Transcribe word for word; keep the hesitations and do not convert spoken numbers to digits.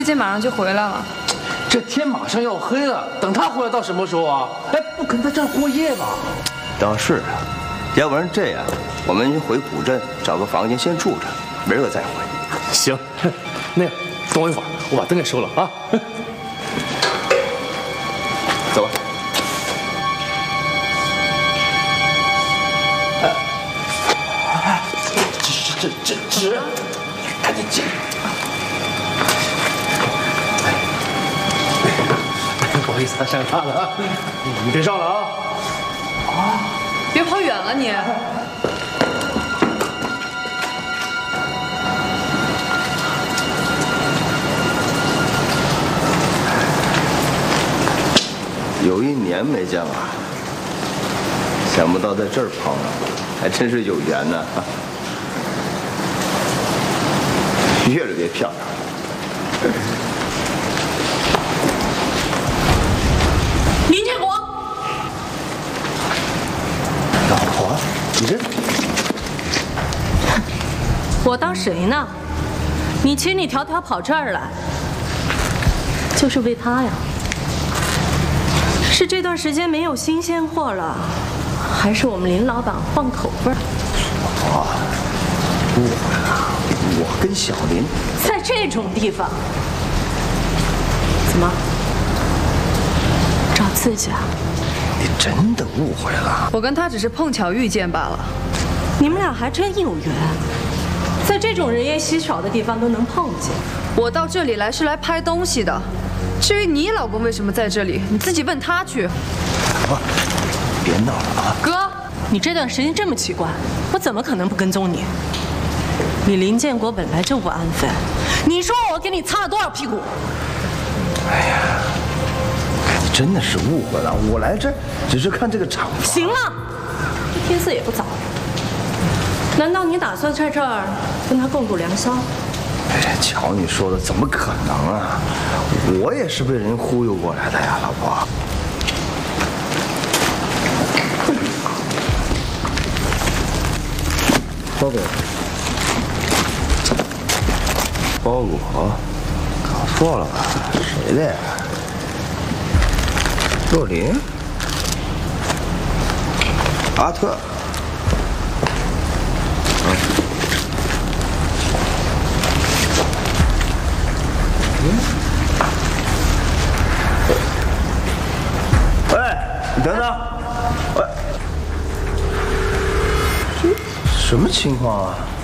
今天马上就回来了。 这天马上要黑了，等他回来到什么时候啊？哎，不跟他这儿过夜吧？ 倒是啊，要不然这样，我们回古镇找个房间先住着，明儿个再回。 行，那样等我一会儿，我把灯给收了啊。 走吧。 哎，这这这这纸，赶紧进。不好意思，他上当了啊！你别上了啊！ 啊！别跑远了你。 有一年没见了，想不到在这儿碰了，还真是有缘呢。越来越漂亮。 林建国， 老婆，你这…… 我当谁呢？你千里迢迢跑这儿来，就是为他呀？是这段时间没有新鲜货了，还是我们林老板换口味儿？ 我误会了，我跟小林在这种地方，怎么找刺激啊？ 你真的误会了。 我跟他只是碰巧遇见罢了。 你们俩还真有缘，在这种人烟稀少的地方都能碰见。 我到这里来是来拍东西的。至于你老公为什么在这里，你自己问他去。 老婆，别闹了啊！ 哥，你这段时间这么奇怪，我怎么可能不跟踪你？你林建国本来就不安分，你说我给你擦了多少屁股？ 哎呀，你真的是误会了。我来这只是看这个场子。 行了，天色也不早了，难道你打算在这儿跟他共度良宵？ 哎，瞧你说的，怎么可能啊？我也是被人忽悠过来的呀，老婆。包裹，包裹，搞错了吧？谁的呀？若琳，阿特。喂，你等等，喂，这什么情况啊？